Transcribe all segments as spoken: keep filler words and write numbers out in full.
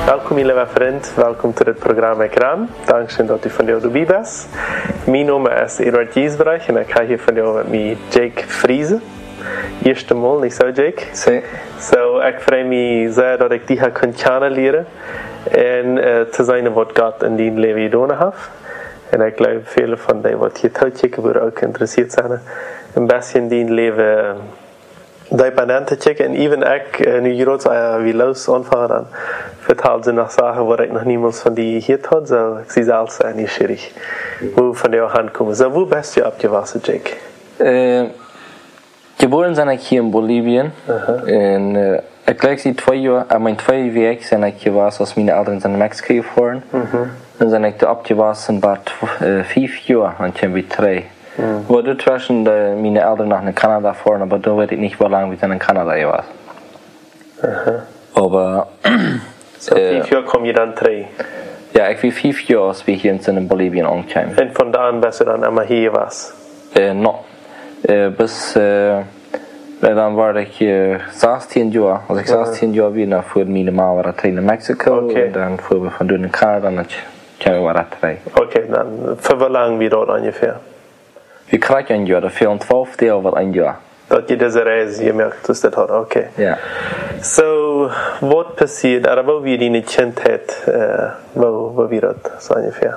Welkom lieve vriend, welkom tot het programma Ekran. Dankzij dat u van jou erbij bent. Mijn naam is Eduard Giesbrecht en ik ga hier van jou met mij Jake Friese. Eerste Mal, niet zo Jake? Sí. So, ik vrij me zeer dat ik die ga kunnen leren en uh, te zijn wat God in die leven gedaan heeft. En ik geloof vele van die wat hier toechecken worden ook geïnteresseerd zijn. Een beetje in die leven dependent te checken. En even ik, nu groot uh, wie los aanvangen, dan vertelt ze nog zaken waar ik nog niemand van die hier had. So, ik zie zelfs uh, nieuwsgierig hoe van jou aankomen. So, wo bist je opgewassen, Jake? Uh, geboren ben ik hier in Bolivie. Uh-huh. En uh, ik leef hier twee jaar, aan mijn twee weken zijn ik gewassen als mijn ouderen zijn in Mexico gevaren. Uh-huh. Dan ben ik opgewassen bij uh, vijf jaar en toen weer drie. Mm. Waar du zwischen uh, meine Eltern nach in Kanada fahren, aber da weiß ich nicht, wie lange wir in Kanada waren. Uh-huh. Aber so äh, fünf Jahre kommen je dann drei? Ja, ich war fünf Jahre, als wir hier in Bolivien ankamen. Und von da an bist du dann immer hier was? Äh, no. Äh, bis äh, dann war ich äh, sechzehn Jahre, als ich sechzehn Jahre war, dann fuhr meine Mama war in Mexiko okay. Und dann fuhren wir von dort in Kanada und dann war ich drei. Okay, dann für wie lange wir dort ungefähr? Wir kriegen ein Jahr, dafür und zwölf Jahre war ein Jahr. Dat je deze reis gemerkt dus dat had, oké. Okay. Ja. So, wat passiert, oder wo wir die Kindheit, äh, wo, wo wir das so ungefähr?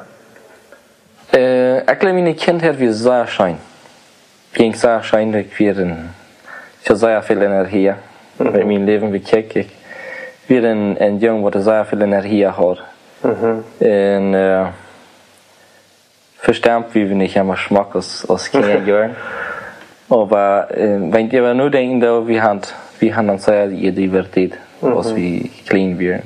Äh, ich glaube, meine Kindheit war sehr schön. Ging sehr schön, ich war ich hatte sehr viel Energie. Mhm. Mit meinem Leben, wie ich, ich war ein, ein Junge, der sehr viel Energie hat. Mhm. Und, äh, verstammt wie wir nicht einmal Schmack aus, aus Kinderjahren. Aber äh, wenn ich nur denke, wir haben, wir haben dann sehr die Diversität, was mhm. wir klein waren.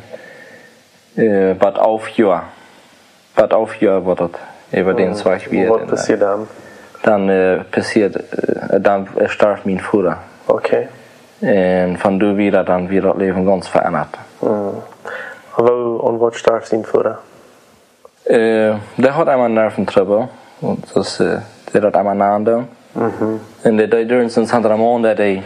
Äh, aber auf Jahr, aber auf Jahr war das über den zwei Jahren. Was passiert dann? Dann äh, passiert, äh, dann starb mein Vater. Okay. Und von da wieder dann wird das Leben ganz verändert. Mhm. Wo und was starb sein Vater? Uh, der hat einmal Nerventrouble, und das, uh, der hat einmal naanden. Mm-hmm. En dat deed er sinds een maand dat hij,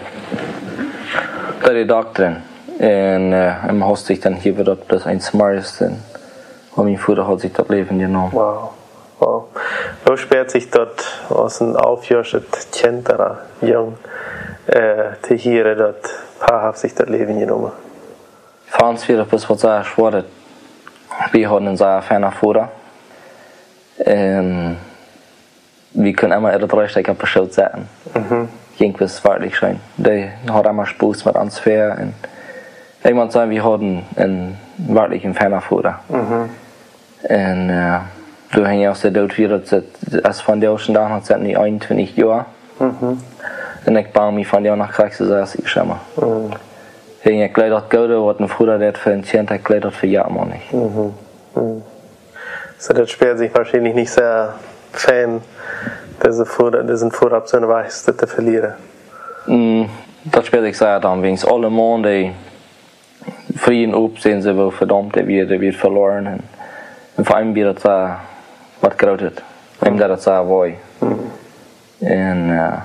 dat hij dokter. En uh, hem had zich dan hier op dat een smartest. En mijn vader had zich dat leven genomen. Wow. Wow. Hoe speelt zich dat als een halfjarig kind oder jong uh, te horen dat pa heeft zich dat leven genomen? Voor ons weer was wat zeer zwaar. Wir hatten einen sehr feinen Vater. Und wir können immer ihre drei Stücke auf der Schule setzen. Mhm. Ging es wirklich schön. Die hat immer Spaß mit uns fair. Und ich muss sagen, wir hatten einen wirklich einen feinen Vater. Mhm. Und äh, du hängst aus der Tod wieder, als von der ersten Tag hat es nicht einundzwanzig Jahre. Mhm. Und ich baue mich von der nach Krieg zu sagen, ich schau mal. Mhm. Ik geloof dat Gouda wat een vroeger deed voor een kind, ik geloof dat voor jou man niet. Mhm. Mhm. So, das spielt sich wahrscheinlich nicht sehr fein, diese Vorder, diesen Vorab zu weiß, das zu verlieren. Mm, das spielt sich sehr dann, wegen alle Mann, die Frieden aufsehen, sie will verdammt, die wird, die wird verloren. Und, und vor allem wird das sehr, was großes. Ihm das sehr weh. Mhm. Und, uh,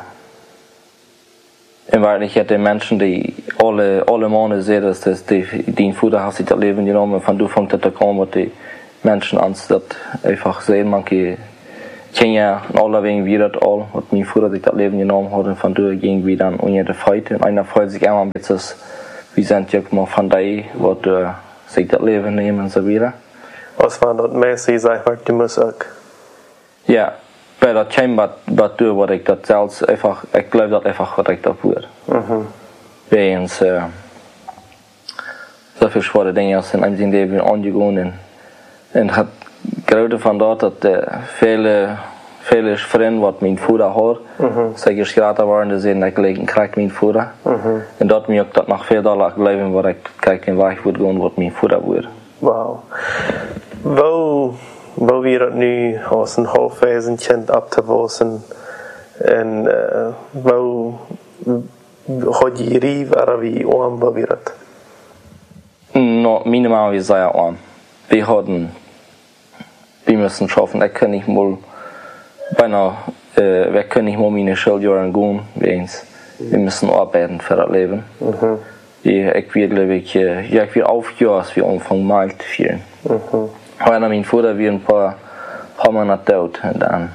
in werkelijkheid de mensen die alle, alle maanden zeggen dat dus die, die voeder heeft zich dat leven genomen van toen vangt het te komen wat die mensen aan dat einfach zeggen man kan Kenia en alle wegen weer dat al wat mijn voeder zich dat leven genomen had en van toen ging we dan onder de feiten en einer freut sich immer ein bisschen wie sind ja mal von die wat uh, zich dat leven nemen en zo weer. Was waren dat meeste zeg maar die moest ook? Ja. Bij dat chamber dat door wat ik dat zelfs einfach, ik geloof dat einfach wat ik dat voer. Mhm. Wegens uh, zoveel zware dingen zijn in zijn leven aangegaan en en het grote van dat dat uh, vele vele vrienden wat mijn vader had, mm-hmm. zeker schrater waren de zin dat ik leek krijg mijn vader. Mm-hmm. En dat mij ook dat nog veel dollar leven wat ik kijk en waar ik moet gaan wat mijn vader wordt. Wow. Wo Wo wir das nu als een halfwezen kind op te wassen en uh, wo had je rief oder wie arm wo wir dat? No, meine Mama war sehr arm. Wir hatten, wir müssen schaffen, ich kann nicht mal beinahe, äh, wir können nicht mal meine Schuljahre gehen, wir müssen arbeiten für das Leben. Mhm. Ja, ik weet, ik, ja, ik weer aufgehört, als wir anfangen mal zu führen. Mhm. Aber mein Vater wir ein paar, paar Monate tot und dann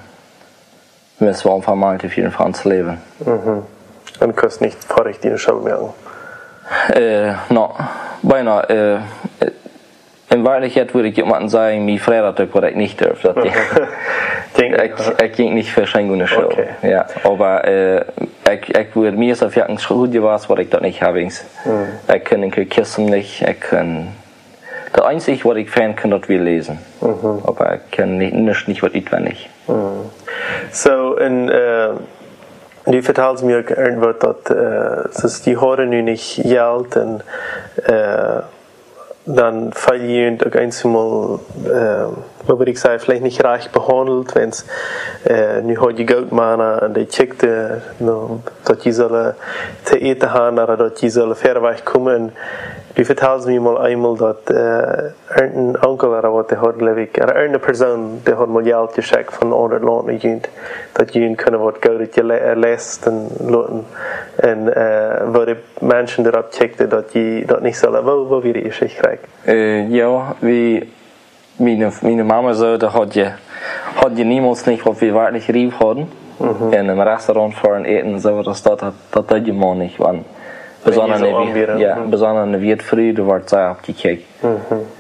müssen wir anfangen mal zu führen für uns Leben. Mhm. Und kannst nicht vorrecht in die Schule mehr? Äh, no, beinahe. Äh, in Wahrheit würde ich jemanden sagen, mein Freitag, was ich nicht darf. ich, ich ging nicht für Schengen in die Schule. Okay. Ja, aber äh, ich, ich würde mir so viel gut gewesen, was ich dort nicht habe. Mhm. Ich kann den Kissen nicht, ich kann. Das Einzige, was ich fan kann, das wir lesen. Mhm. Aber ich kann nicht, nicht, nicht was auswendig. Mhm. So, in, uh, du vertellst mir irgendwas, dass uh, die Haare nun nicht Geld und uh, dann fallen auch einmal, uh, was würde ich sagen, vielleicht nicht reich behandelt, wenn es uh, nu hat die Geldmänner und die checkte, no, dass die sollen zu eten haben oder dass die sollen fairweg kommen. Du vertellst mir mal einmal, dass äh, ein Onkel oder was der hat, glaube ich, oder eine Person, der hat mal Geld geschickt von anderen Leuten gegeben, dass die können was Geld erlässt und lassen. Und äh, wo die Menschen darauf checkten, dass die das nicht sollen, wo, wo wir die Geschichte kriegen? Äh, ja, wie meine, meine Mama so, da hat die, hat die niemals nicht, was wir wirklich rief hatten, mhm. in einem Restaurant fahren, eten, so, das hat das hat die mal nicht, wann. Besonders so ja, mhm. besonders wird früh, da wird sehr abgekickt. Mhm.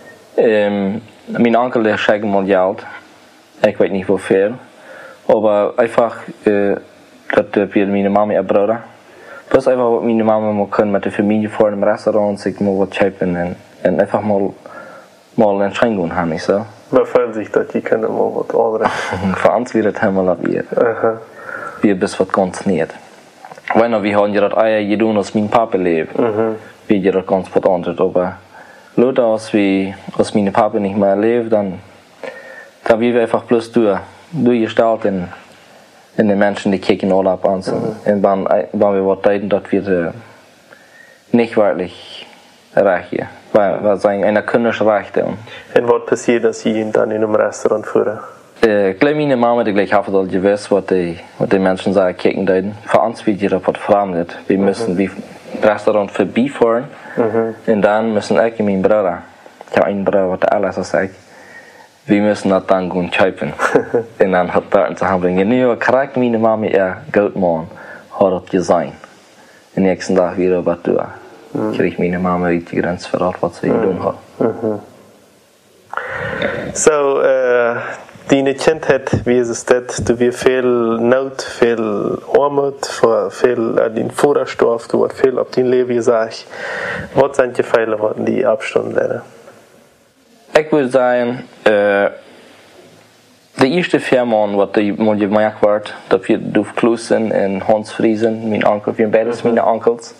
Ähm, mein Onkel, der schenkt mal Geld. Ich weiß nicht wofür. Aber einfach, äh, das wird meine Mama und Bruder. Plus einfach, was meine Mama mal können mit der Familie vor im Restaurant, sich mal was shoppen und, und einfach mal, mal einen Schenken haben, nicht so. Man freut sich, dass die können mal was anderes. Für uns wird es einmal ab wir. Wir bis was ganz nicht. Weil wir haben ja das Eier getan, als mein Papa lebt. Mhm. Wir haben ja das ganz was anderes. Aber Leute, als, wie, als mein Papa nicht mehr lebt, dann, dann wir einfach bloß durch, durchgestellt in, in den Menschen, die kicken alle ab an. Mhm. Und dann, wenn wir was deuten, dass wir äh, nicht wirklich reichen. Weil wir sagen, einer kann nicht reichen. Und was passiert, dass Sie ihn dann in einem Restaurant führen? Ich glaube, meine Mama hat gleich al gewusst, was die, was die Menschen sagen, kicken deuten. Für uns wird jeder was fremd. Wir müssen wie Restaurant vorbeifahren. Mhm. Und dann müssen ich und mein Bruder, ich habe einen Bruder, der alles sagt, wir müssen das dann gehen kaufen. Und dann hat er zu haben, genau, kriegt meine Mama ihr Goldmann, hat das gesehen. Den nächsten Tag wieder was tun. Mhm. Kriegt meine Mama die Grenze verraten, was sie getan hat. Mhm. So, uh deine Kindheit, wie ist es das? Du wirst viel Not, viel Armut, viel an den Vorderstoff, du hast viel auf dein Leben gesagt. Was sind die Fehler, die Abstand lernen? Ich würde sagen, äh, die erste Firma, was die mal gemerkt wird, dass wir Duf Klusen und Hans Friesen, mein Onkel, wir beides meine Onkels.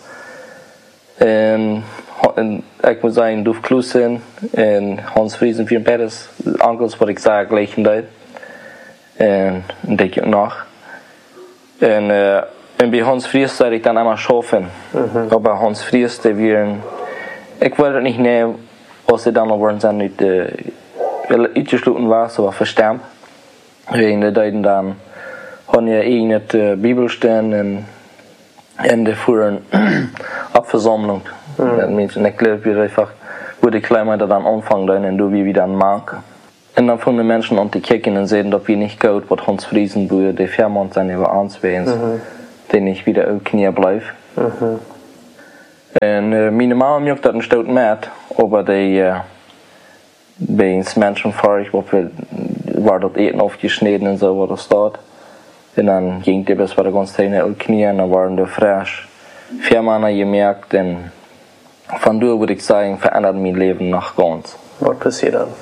Und, und ich muss sagen, Duf Klusen und Hans Friesen, wir beides Onkels, was ich sage, gleich in Deutsch. Und denke ich noch. Und, äh, und bei Hans Fries sage ich dann einmal schaffen. Mhm. Aber Hans Fries, der wir, ich wollte nicht nehmen, was sie dann noch waren, sind nicht, äh, uitgesloten war, so war verstemmt. In de Deuten dann haben ja eh nicht äh, Bibelstellen und in der Fuhren Abversammlung. Mhm. Ich glaube, wir einfach, wo die Kleine dann anfangen, dann und du wie wieder ein Mark. Und dann von den Menschen an die Kirchen und sehen, dass wir nicht gut, was Hans Friesen, wo der Firma sein über uns wären, mhm. den ich wieder auf Knie bleibe. Mhm. Und äh, meine Mama mögt das ein Stück mit, aber die, äh, bei uns Menschen fahrig, wo wir, war das Eten aufgeschnitten und so, war das dort. Und dann ging die bis bei der ganzen Zeit auf Knie und dann waren die frisch. Vier Männer gemerkt und von da würde ich sagen, verändert mein Leben nach ganz. Was passiert dann?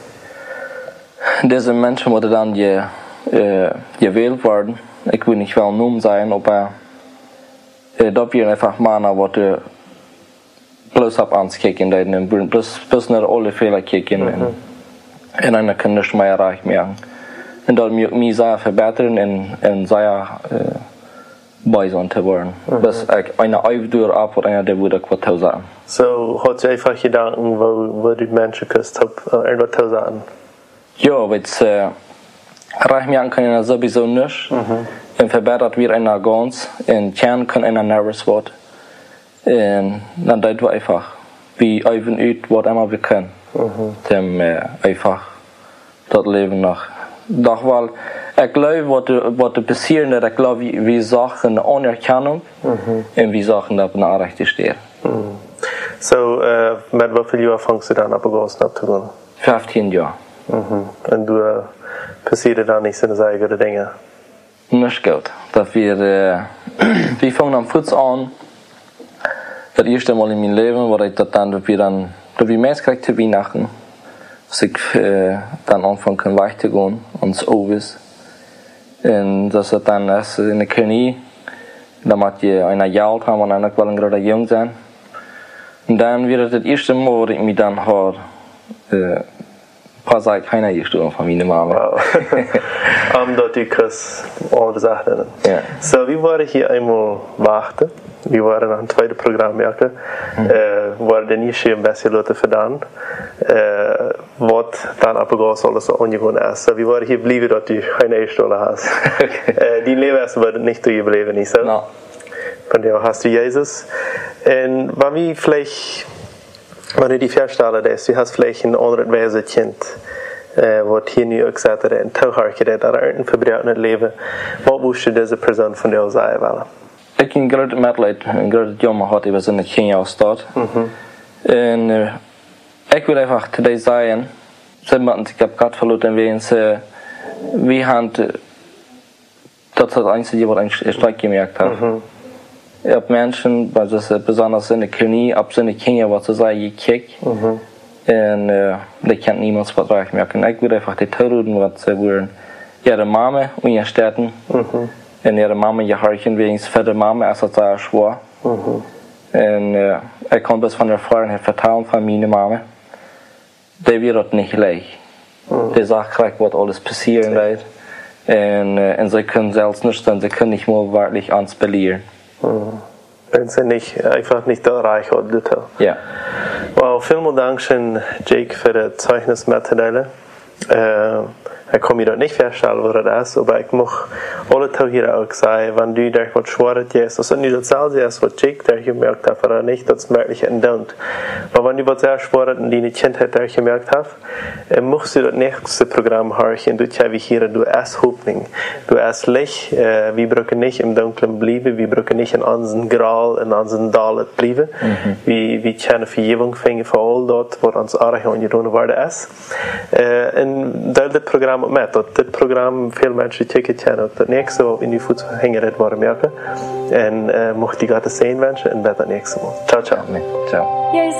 Diese Menschen wurden dann ge, äh, gewählt worden. Ich will nicht wel noemen sein, aber äh, dat wir einfach Männer, die bloß ab ans kicken, die bloß, bloß nicht alle Fehler kicken mhm. und, und einer kann nicht mehr erreichen mehr. Und das mich, mich sehr verbessern und, und sehr äh, beisen zu werden. Mhm. Bis ich eine Aufdür ab und einer, der würde etwas sagen. So, hat sie einfach Gedanken, wo, wo die Menschen küsst, uh, etwas sagen? Ja, weil es äh, reicht mir an, kann ich sowieso nicht. Mhm. Und verbessert wir einer ganz, und Kern kann einer nervös werden. En dan deed we einfach, wie even uit wat immer we kunnen. Mm-hmm. Dem uh, einfach dat leven nog. Doch wel, ik geloof wat er, wat er passiert, dat ik geloof wie, wie zaken anerkennen mm-hmm. en wie zaken dat een aanrecht stehen. Mm. So, uh, met hoeveel jaar fangst du dan op op te doen? vijftien jaar. Mm-hmm. En du uh, passiert dan niet zijn eigen dingen? Niet goed. Dat we, uh, we vangen dan voets aan. Dat eerste Mal in mijn leven, waar ik dat dan, dat we dan, dat we meest krijgen te Weihnachten. Als ik uh, dan aanvang kan weg te gaan, ons overs. En dat het dan is in de knie, dan moet je een jaar hebben, en dan ook wel een grote jong zijn. En dan weer het eerste Mal, waar ik me dan had, uh, pas ik geen eerste doen van mijn mama. Wow. Omdat je kus alle zaken. Ja. So, wie waren hier eenmaal wachten? We waren aan het tweede programma maken. Mm. Uh, we waren de eerste een beetje laten gedaan. Uh, wat dan op een gegeven moment ongewoon is. So, we waren hier blijven dat u geen eerste had. Okay. Uh, die leven is maar niet toegebleven, niet zo? No. Van jou hast du Jezus. En wat we vielleicht, wanneer die verstellen is, du hast vielleicht een ander wijze kind. Uh, wat hier nu ook zet en toeharken dat er een verbruik in het leven. Wat moest je deze persoon van jou zeggen willen? Ik een grote medleid, een grote jongen had, die was in de Kenia-stad. Mm-hmm. En uh, ik wil even today zeggen, ik heb gehad verloren en weens, uh, we hebben, uh, dat is het einzige wat ik sterk gemerkt heb. Mm-hmm. Op mensen, besonders in de Kenia, op in de Kenia, wat ze zeggen, je kijkt. Mm-hmm. En uh, dat kan niemand verdragen merken. Ik wil even dit houden, wat ze willen. Ja, de mama in je steden. Mm-hmm. En ihre Mama geharken wegens für die Mama als het daar schwer. Mm-hmm. En uh, ik kon best van de ervaring vertellen van mijn mama. Die weer dat niet gelijk. Mm-hmm. Die zag gelijk wat alles passieren leidt. En, uh, en ze kunnen zelfs niet, ze kunnen niet meer waarlijk aanspelen. Mm-hmm. En ze niet, einfach niet te reich worden. Ja. Well, vielen Dank schön, Jake, für das Zeugnis mitzuteilen. Uh, ik kom je dat niet verstellen wat het is, maar ik mag alle toch hier ook zeggen, wenn du daar wat schwaard is, als het nu hetzelfde is wat Jake daar gemerkt heeft, oder nicht, dat is merklich en don't. Maar wenn du wat sehr schwaard in die kindheid daar gemerkt hebt, mocht je dat nächste Programm harken, du tja wie hier, du es Hoffnung, du es Licht, uh, wir brauchen nicht im Dunkeln bleiben, wir brauchen nicht in unseren Graal, in unseren Dal bleiben, mm-hmm. wir, wir können Vergebung finden für all dort, wat ons aardig ongedaan worden is. Uh, en dat dit programma met, dat dit programma veel mensen kijken kennen, dat nächste Mal in die voet hängen het worden merken. En uh, mocht die gaten zijn wensen en bij dat nächste Mal. Ciao, ciao. Ciao.